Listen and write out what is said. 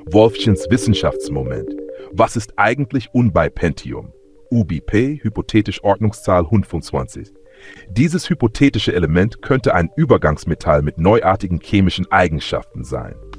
Wolffchens Wissenschaftsmoment. Was ist eigentlich Unbipentium? UBP, hypothetisch Ordnungszahl 125. Dieses hypothetische Element könnte ein Übergangsmetall mit neuartigen chemischen Eigenschaften sein.